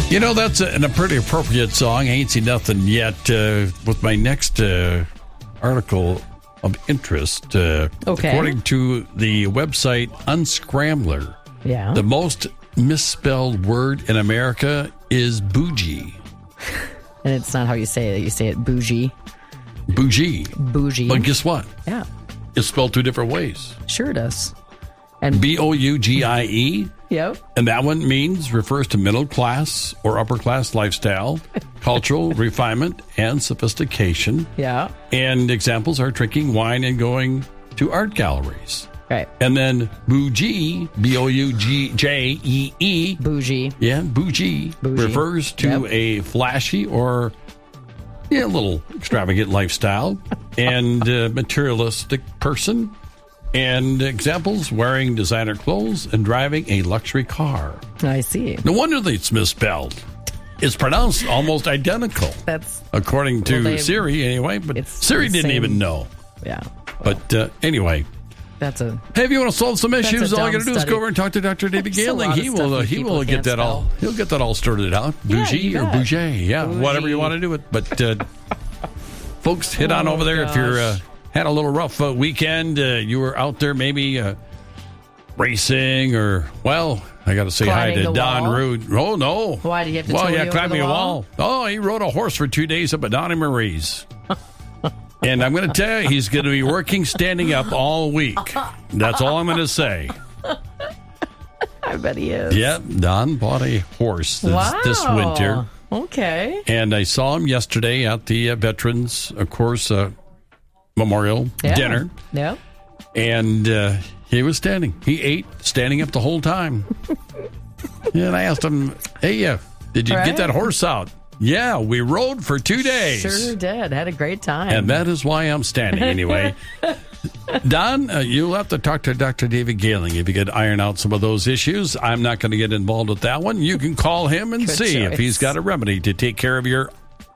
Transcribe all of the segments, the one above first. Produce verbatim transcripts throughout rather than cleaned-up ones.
You know, that's a, a pretty appropriate song. I ain't seen nothing yet. Uh, with my next uh, article of interest, uh, okay. according to the website Unscrambler, yeah. the most misspelled word in America is bougie. And it's not how you say it. You say it bougie. Bougie. Bougie. But guess what? Yeah. It's spelled two different ways. Sure does. And B O U G I E. Yep. And that one means, refers to middle class or upper class lifestyle, cultural refinement, and sophistication. Yeah. And examples are drinking wine and going to art galleries. Right. And then bougie, B O U G J E E. Bougie. Yeah, bougie, Bougie. refers to Yep. a flashy or yeah, a little extravagant lifestyle and uh, materialistic person. And examples, wearing designer clothes and driving a luxury car. I see. No wonder that it's misspelled. It's pronounced almost identical. That's according to well, they, Siri anyway, but it's Siri didn't same, even know. Yeah. Well, but uh, anyway. That's a Hey, if you want to solve some issues, all you got to do is study. go over and talk to Doctor David Gailing. He will uh, he will get that spell. all he'll get that all sorted out. Yeah, Bougie or bougie, yeah, bougie. whatever you want to do it. But uh, folks, hit on oh, over there gosh. if you're uh, had a little rough uh, weekend. Uh, you were out there maybe uh, racing or well, I got to say climbing hi to the Don wall? Rude. Oh no, Why did you have to? well, yeah, over climbing the a wall? wall. Oh, he rode a horse for two days up at Donnie Marie's. And I'm going to tell you, he's going to be working standing up all week. That's all I'm going to say. I bet he is. Yep, Don bought a horse this, wow. this winter. Okay. And I saw him yesterday at the uh, Veterans, of course, uh, Memorial yeah. dinner. Yep. And uh, he was standing. He ate standing up the whole time. And I asked him, hey, uh, did you right. get that horse out? Yeah, we rode for two days. Sure did. Had a great time. And that is why I'm standing anyway. Don, uh, you'll have to talk to Doctor David Gailing if you could iron out some of those issues. I'm not going to get involved with that one. You can call him and Good see choice. if he's got a remedy to take care of your...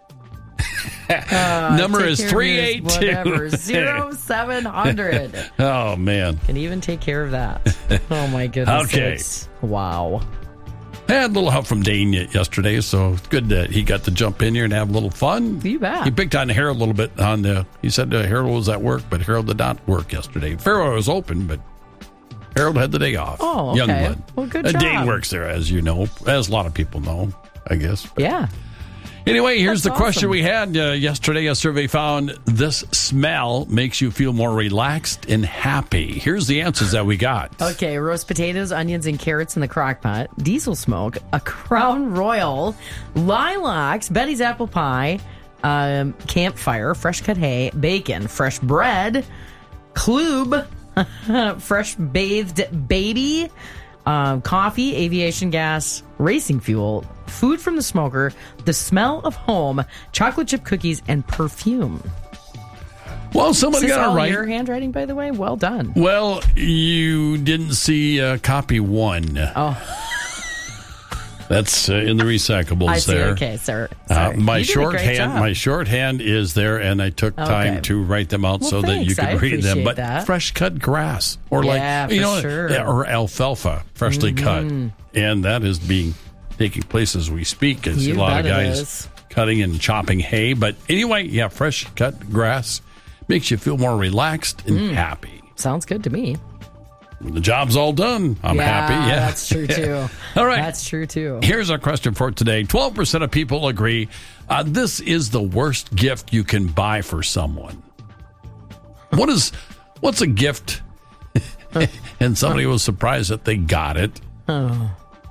uh, Number is three eight two. Whatever. zero seven hundred. Oh, man. Can even take care of that. Oh, my goodness. Okay. Sakes. Wow. I had a little help from Dane yesterday, so it's good that he got to jump in here and have a little fun. You bet. He picked on Harold a little bit. On the, he said uh, Harold was at work, but Harold did not work yesterday. Pharaoh was open, but Harold had the day off. Oh, okay. Youngblood. Well, good uh, job. Dane works there, as you know, as a lot of people know, I guess. But Yeah. anyway, here's That's the question awesome. we had uh, yesterday. A survey found this smell makes you feel more relaxed and happy. Here's the answers that we got. Okay, roast potatoes, onions, and carrots in the crock pot, diesel smoke, a Crown Royal, lilacs, Betty's apple pie, um, campfire, fresh cut hay, bacon, fresh bread, Klube, fresh bathed baby, um, coffee, aviation gas, racing fuel, food from the smoker, the smell of home, chocolate chip cookies, and perfume. Well, somebody Is this got all it right. your handwriting, by the way? Well done. Well, you didn't see uh, copy one. Oh. That's uh, in the recyclables I see. there. Okay, sir. Uh, Sorry. my You did a shorthand, great job. my shorthand is there, and I took Okay. time to write them out Well, so that you thanks. I could read them. appreciate But that. fresh cut grass, or Yeah, like you for know, sure. yeah, or alfalfa, freshly Mm-hmm. cut, and that is being taking place as we speak. As You a lot of bet it guys is. cutting and chopping hay. But anyway, yeah, fresh cut grass makes you feel more relaxed and Mm. happy. Sounds good to me. When the job's all done, I'm yeah, happy. Yeah, that's true too. All right. That's true too. Here's our question for today. twelve percent of people agree uh, this is the worst gift you can buy for someone. What is, what's a gift? And somebody was surprised that they got it. Oh.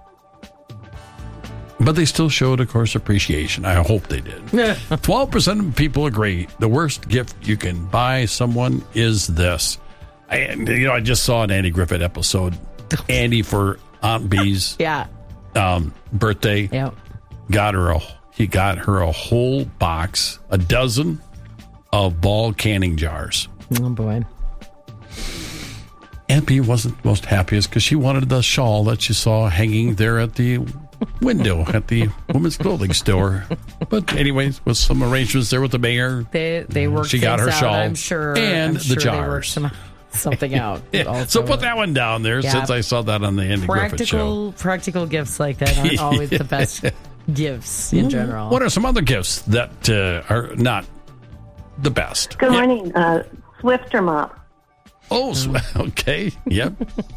But they still showed, of course, appreciation. I hope they did. twelve percent of people agree the worst gift you can buy someone is this. I, you know, I just saw an Andy Griffith episode. Andy, for Aunt Bee's Yeah. um, birthday, Yeah. got her a, he got her a whole box, a dozen of ball canning jars. Oh boy. Aunt Bee wasn't most happiest because she wanted the shawl that she saw hanging there at the window at the women's clothing store. But anyways, with some arrangements there with the mayor, They they worked. she got her things out, shawl I'm sure. and I'm the sure they jars. worked some, something out. Yeah, also. so put that one down there Yeah. since I saw that on the Andy Griffith show. Practical practical gifts like that aren't always the best gifts in general. What are some other gifts that uh, are not the best? Good Yeah. morning. Uh, Swifter mop. Oh, sw- okay. Yep.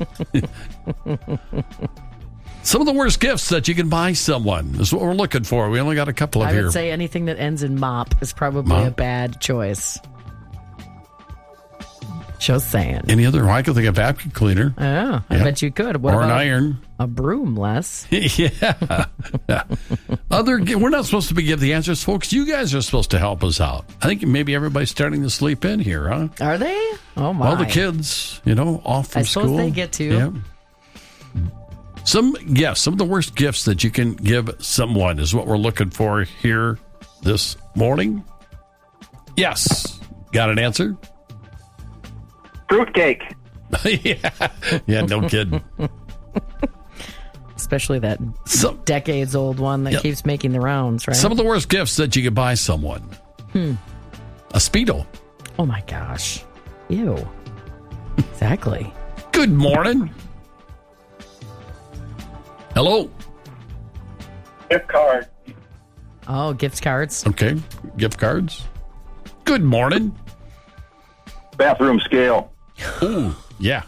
Some of the worst gifts that you can buy someone is what we're looking for. We only got a couple of I here. would say anything that ends in mop is probably Mop? a bad choice. Just saying. Any other? I could think of vacuum cleaner. Oh, I Yeah. bet you could. What or an about iron. a broom, Les? yeah. Other, we're not supposed to be give the answers, folks. You guys are supposed to help us out. I think maybe everybody's starting to sleep in here, huh? Are they? Oh, my. All the kids, you know, off from I suppose school. they get to. Yeah. Some, yes, some of the worst gifts that you can give someone is what we're looking for here this morning. Yes. Got an answer? Fruitcake. yeah. Yeah, no kidding. Especially that Some, decades old one that Yep. keeps making the rounds, right? some of the worst gifts that you could buy someone. Hmm. A Speedo. Oh, my gosh. Ew. Exactly. Good morning. Hello. Gift card. Oh, gift cards. Okay. Gift cards. Good morning. Bathroom scale. Ooh, yeah.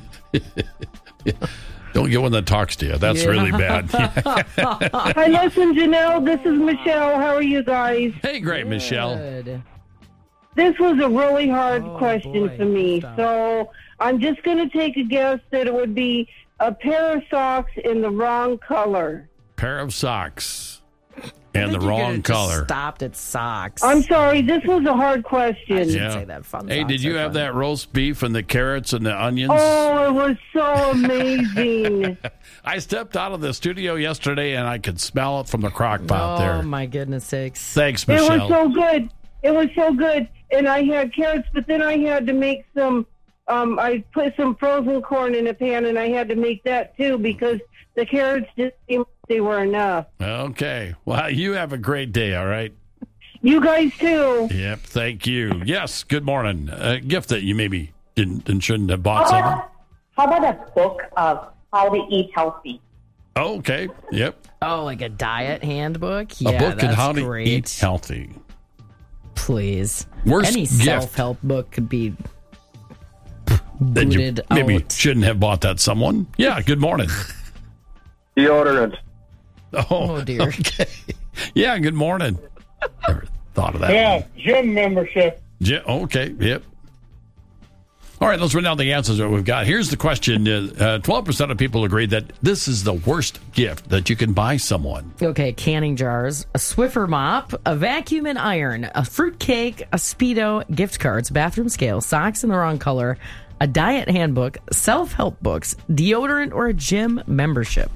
Don't get one that talks to you. That's Yeah. really bad. Hi, listen, Janelle. This is Michelle. How are you guys? Hey, great, Michelle. Good. This was a really hard Oh, question boy. for me. Stop. So I'm just going to take a guess that it would be a pair of socks in the wrong color. Pair of socks I and the think you wrong could've just color. Stopped at socks. I'm sorry. This was a hard question. Yeah. say that. Fun Hey, socks did you are have fun. that roast beef and the carrots and the onions? Oh, it was so amazing. I stepped out of the studio yesterday and I could smell it from the crock pot Oh, there. my goodness sakes. Thanks, It Michelle. was so good. It was so good. And I had carrots, but then I had to make some, um, I put some frozen corn in a pan, and I had to make that too because the carrots just seemed like they were enough. Okay. Well, you have a great day, all right? You guys too. Yep, thank you. Yes, good morning. A gift that you maybe didn't and shouldn't have bought someone. How about a book of how to eat healthy? Oh, okay. Yep. Oh, like a diet handbook? A Yeah, book on that's how to great. eat healthy. Please. Worst Any gift. self-help book could be That you booted maybe out. shouldn't have bought that someone. Yeah, good morning. Deodorant. Oh, Oh, dear. Okay. Yeah, good morning. Never thought of that. Yeah, gym membership. Yeah, okay, yep. All right, let's run down the answers that we've got. Here's the question. Uh, twelve percent of people agree that this is the worst gift that you can buy someone. Okay, canning jars, a Swiffer mop, a vacuum and iron, a fruit cake, a Speedo, gift cards, bathroom scale, socks in the wrong color, a diet handbook, self-help books, deodorant, or a gym membership.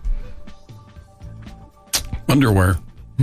Underwear.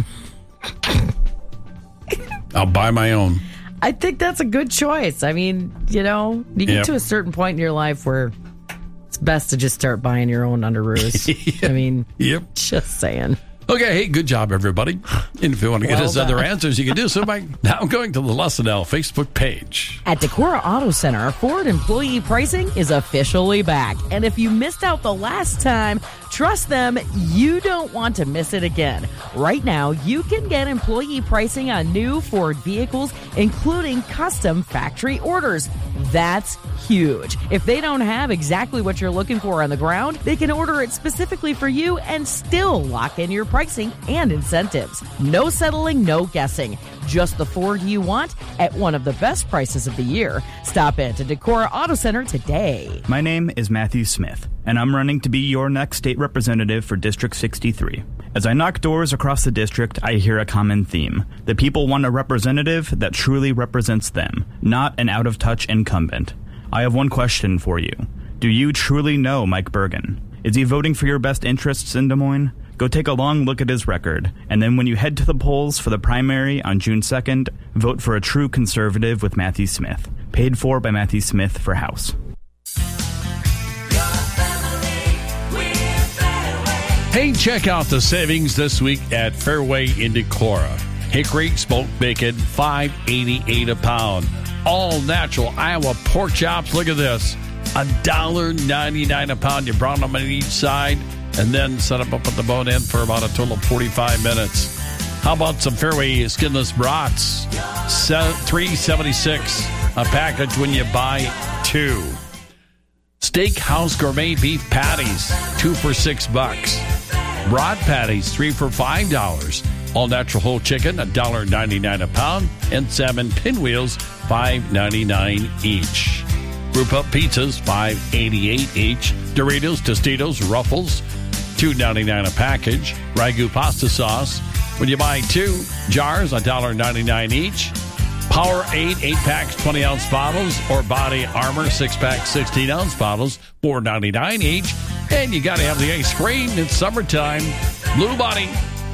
I'll buy my own. I think that's a good choice. I mean, you know, you get Yep. to a certain point in your life where it's best to just start buying your own underoos. I mean, Yep. just saying. Okay, hey, good job, everybody. And if you want to get Well us other done. answers, you can do so by now going to the Lesson L Facebook page. At Decorah Auto Center, Ford employee pricing is officially back. And if you missed out the last time, trust them, you don't want to miss it again. Right now, you can get employee pricing on new Ford vehicles, including custom factory orders. That's huge. If they don't have exactly what you're looking for on the ground, they can order it specifically for you and still lock in your pricing and incentives. No settling, no guessing. Just the Ford you want at one of the best prices of the year. Stop in to Decorah Auto Center today. My name is Matthew Smith, and I'm running to be your next state representative for District sixty-three. As I knock doors across the district, I hear a common theme. The people want a representative that truly represents them, not an out-of-touch incumbent. I have one question for you. Do you truly know Mike Bergen? Is he voting for your best interests in Des Moines? Go take a long look at his record, and then when you head to the polls for the primary on June second, vote for a true conservative with Matthew Smith. Paid for by Matthew Smith for House. Hey, check out the savings this week at Fairway in Decorah. Hickory smoked bacon, five eighty-eight a pound. All natural Iowa pork chops. Look at this, one dollar ninety-nine a pound. You brought them on each side. and then set them up at the boat end for about a total of forty-five minutes. How about some Fairway skinless brats? three seventy-six a package when you buy two. Steakhouse gourmet beef patties, two for six bucks. Broad patties, three for five dollars. All natural whole chicken, one dollar ninety-nine a pound, and salmon pinwheels, five ninety-nine each. Group up pizzas, five eighty-eight each. Doritos, Tostitos, Ruffles, two ninety-nine a package. Ragu pasta sauce, when you buy two jars, one dollar ninety-nine each. Powerade eight packs, twenty ounce bottles, or Body Armor six pack, sixteen ounce bottles, four ninety-nine each. And you got to have the ice cream. It's summertime. Blue Body,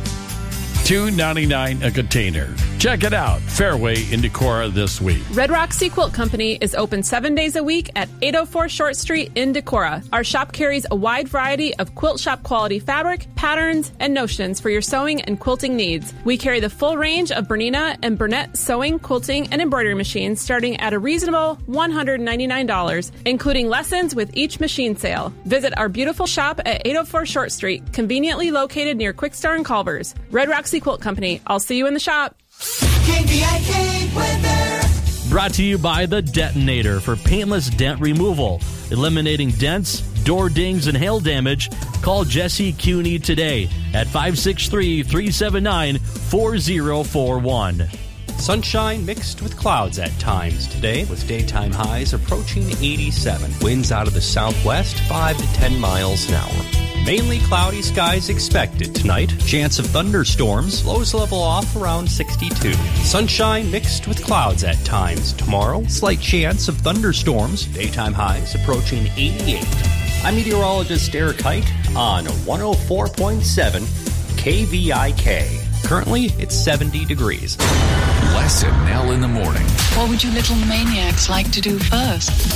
two ninety-nine a container. Check it out. Fairway in Decorah this week. Red Rock Sea Quilt Company is open seven days a week at eight oh four Short Street in Decorah. Our shop carries a wide variety of quilt shop quality fabric, patterns, and notions for your sewing and quilting needs. We carry the full range of Bernina and Burnett sewing, quilting, and embroidery machines starting at a reasonable one hundred ninety-nine dollars, including lessons with each machine sale. Visit our beautiful shop at eight oh four Short Street, conveniently located near Quickstar and Culver's. Red Rock Sea Quilt Company. I'll see you in the shop. K V I K weather. Brought to you by The Detonator for paintless dent removal. Eliminating dents, door dings, and hail damage. Call Jesse Cuney today at five six three, three seven nine, four zero four one. Sunshine mixed with clouds at times today, with daytime highs approaching eighty-seven. Winds out of the southwest, five to ten miles an hour. Mainly cloudy skies expected tonight. Chance of thunderstorms. Lows level off around sixty-two. Sunshine mixed with clouds at times tomorrow. Slight chance of thunderstorms. Daytime highs approaching eighty-eight. I'm meteorologist Eric Height on one oh four point seven K V I K. Currently, it's seventy degrees. Les and Nell in the morning. What would you little maniacs like to do first?